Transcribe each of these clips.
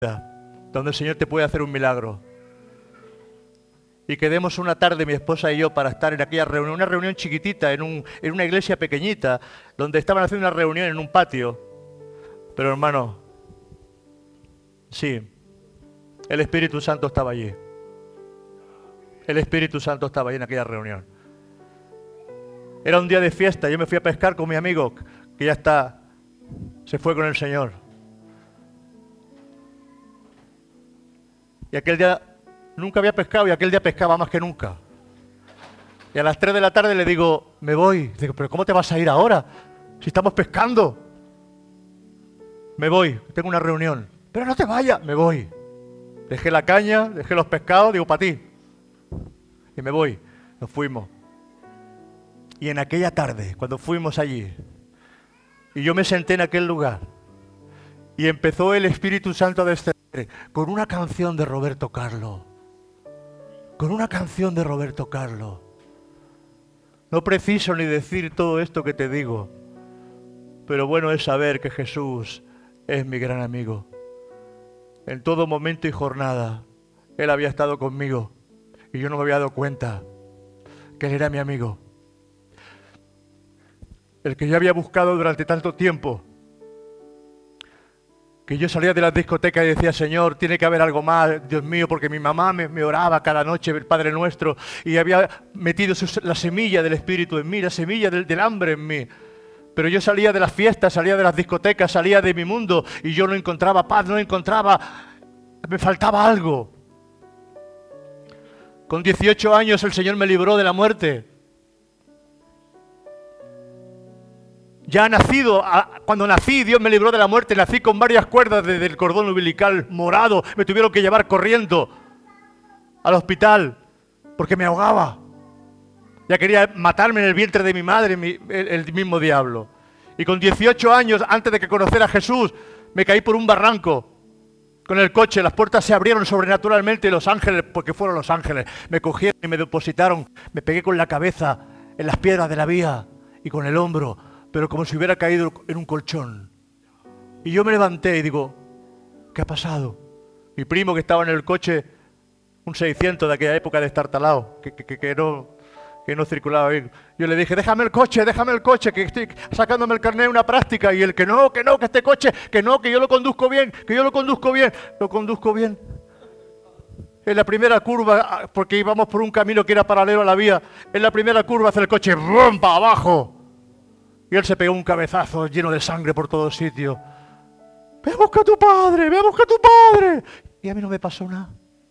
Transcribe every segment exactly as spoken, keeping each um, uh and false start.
donde el Señor te puede hacer un milagro. Y quedemos una tarde, mi esposa y yo, para estar en aquella reunión, una reunión chiquitita, en, un, en una iglesia pequeñita, donde estaban haciendo una reunión en un patio. Pero hermano, sí, el Espíritu Santo estaba allí. El Espíritu Santo estaba allí en aquella reunión. Era un día de fiesta, yo me fui a pescar con mi amigo, que ya está, se fue con el Señor. Y aquel día nunca había pescado y aquel día pescaba más que nunca. Y a las tres de la tarde le digo, me voy. Digo, pero ¿cómo te vas a ir ahora? Si estamos pescando. Me voy, tengo una reunión. Pero no te vayas, me voy. Dejé la caña, dejé los pescados, digo, para ti. Y me voy, nos fuimos. Y en aquella tarde, cuando fuimos allí, y yo me senté en aquel lugar, y empezó el Espíritu Santo a descender con una canción de Roberto Carlos. Con una canción de Roberto Carlos. No preciso ni decir todo esto que te digo, pero bueno es saber que Jesús es mi gran amigo. En todo momento y jornada, Él había estado conmigo, y yo no me había dado cuenta que Él era mi amigo. El que yo había buscado durante tanto tiempo, que yo salía de las discotecas y decía, Señor, tiene que haber algo más, Dios mío, porque mi mamá me, me oraba cada noche el Padre Nuestro y había metido su, la semilla del Espíritu en mí, la semilla del, del hambre en mí. Pero yo salía de las fiestas, salía de las discotecas, salía de mi mundo y yo no encontraba paz, no encontraba, me faltaba algo. Con dieciocho años el Señor me libró de la muerte. Ya nacido, cuando nací, Dios me libró de la muerte. Nací con varias cuerdas de, del cordón umbilical morado. Me tuvieron que llevar corriendo al hospital porque me ahogaba. Ya quería matarme en el vientre de mi madre, mi, el, el mismo diablo. Y con dieciocho años, antes de que conociera a Jesús, me caí por un barranco con el coche. Las puertas se abrieron sobrenaturalmente y los ángeles, porque fueron los ángeles, me cogieron y me depositaron. Me pegué con la cabeza en las piedras de la vía y con el hombro, pero como si hubiera caído en un colchón. Y yo me levanté y digo, ¿qué ha pasado? Mi primo que estaba en el coche, un seiscientos de aquella época destartalado, que, que, que, no, que no circulaba bien. Yo le dije, déjame el coche, déjame el coche, que estoy sacándome el carnet de una práctica. Y él, que no, que no, que este coche, que no, que yo lo conduzco bien, que yo lo conduzco bien. Lo conduzco bien. En la primera curva, porque íbamos por un camino que era paralelo a la vía, en la primera curva hace el coche, ¡brum!, para abajo. Y él se pegó un cabezazo lleno de sangre por todos sitios. Ve a buscar a tu padre, ve a buscar a tu padre. Y a mí no me pasó nada.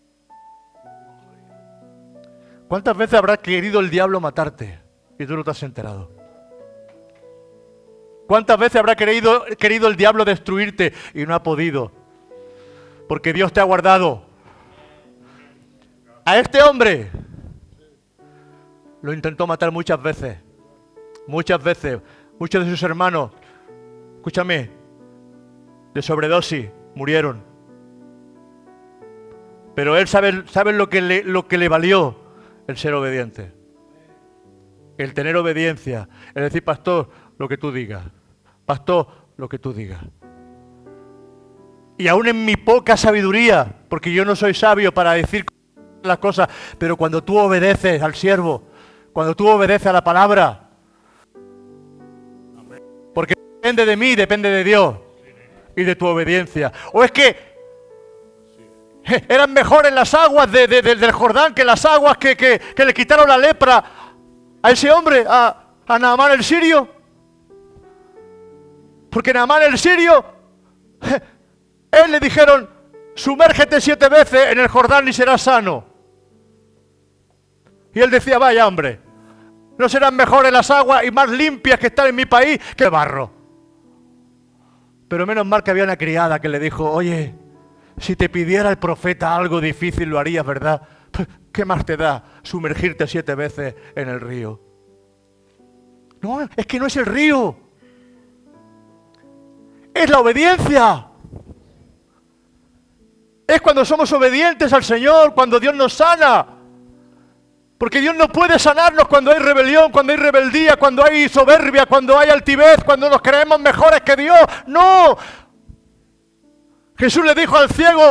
¿Cuántas veces habrá querido el diablo matarte y tú no te has enterado? ¿Cuántas veces habrá querido, querido el diablo destruirte y no ha podido? Porque Dios te ha guardado. A este hombre lo intentó matar muchas veces. Muchas veces. Muchos de sus hermanos, escúchame, de sobredosis, murieron. Pero él sabe, sabe lo que le, lo que le valió el ser obediente. El tener obediencia. Es decir, pastor, lo que tú digas. Pastor, lo que tú digas. Y aún en mi poca sabiduría, porque yo no soy sabio para decir las cosas, pero cuando tú obedeces al siervo, cuando tú obedeces a la palabra, porque depende de mí, depende de Dios y de tu obediencia. O es que eran mejores las aguas de, de, de, del Jordán que las aguas que, que, que le quitaron la lepra a ese hombre, a, a Naamán el sirio. Porque Naamán el sirio, él le dijeron, sumérgete siete veces en el Jordán y serás sano. Y él decía, vaya hombre, ¿no serán mejores las aguas y más limpias que están en mi país que el barro? Pero menos mal que había una criada que le dijo, oye, si te pidiera el profeta algo difícil lo harías, ¿verdad? ¿Qué más te da sumergirte siete veces en el río? No, es que no es el río. Es la obediencia. Es cuando somos obedientes al Señor, cuando Dios nos sana. Porque Dios no puede sanarnos cuando hay rebelión, cuando hay rebeldía, cuando hay soberbia, cuando hay altivez, cuando nos creemos mejores que Dios. ¡No! Jesús le dijo al ciego,